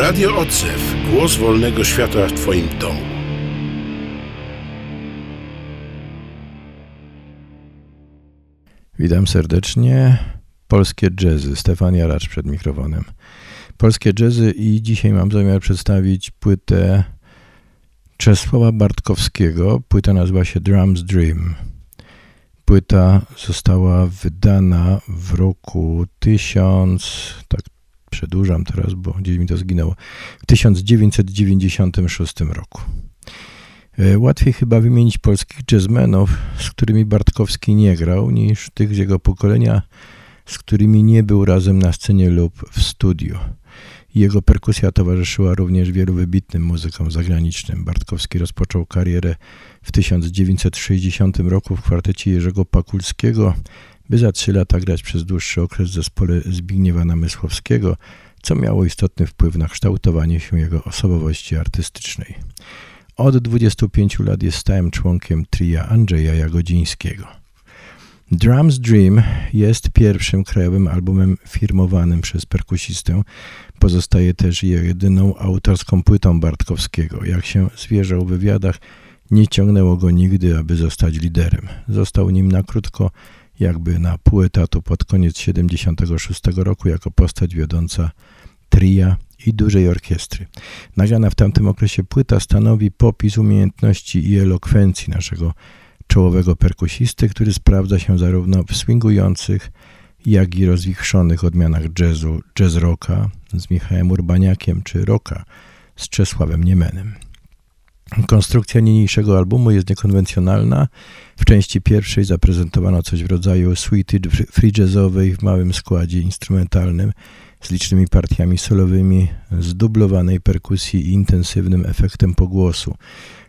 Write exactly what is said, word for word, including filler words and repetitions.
Radio Odzew. Głos wolnego świata w Twoim domu. Witam serdecznie. Polskie jazzy. Stefan Jaracz przed mikrofonem. Polskie jazzy i dzisiaj mam zamiar przedstawić płytę Czesława Bartkowskiego. Płyta nazywa się Drums Dream. Płyta została wydana w roku tysiąc... tak przedłużam teraz, bo gdzieś mi to zginęło. W tysiąc dziewięćset dziewięćdziesiątym szóstym roku. Łatwiej chyba wymienić polskich jazzmenów, z którymi Bartkowski nie grał, niż tych z jego pokolenia, z którymi nie był razem na scenie lub w studiu. Jego perkusja towarzyszyła również wielu wybitnym muzykom zagranicznym. Bartkowski rozpoczął karierę w tysiąc dziewięćset sześćdziesiątym roku w kwartecie Jerzego Pakulskiego, by za trzy lata grać przez dłuższy okres w zespole Zbigniewa Namysłowskiego, co miało istotny wpływ na kształtowanie się jego osobowości artystycznej. Od dwudziestu pięciu lat jest stałym członkiem tria Andrzeja Jagodzińskiego. Drums Dream jest pierwszym krajowym albumem firmowanym przez perkusistę. Pozostaje też jedyną autorską płytą Bartkowskiego. Jak się zwierzał w wywiadach, nie ciągnęło go nigdy, aby zostać liderem. Został nim na krótko, jakby na pół etatu pod koniec siedemdziesiątego szóstego roku jako postać wiodąca tria i dużej orkiestry. Nagrana w tamtym okresie płyta stanowi popis umiejętności i elokwencji naszego czołowego perkusisty, który sprawdza się zarówno w swingujących, jak i rozwichrzonych odmianach jazzu, jazz rocka z Michałem Urbaniakiem czy rocka z Czesławem Niemenem. Konstrukcja niniejszego albumu jest niekonwencjonalna. W części pierwszej zaprezentowano coś w rodzaju suity free jazzowej w małym składzie instrumentalnym z licznymi partiami solowymi, zdublowanej perkusji i intensywnym efektem pogłosu.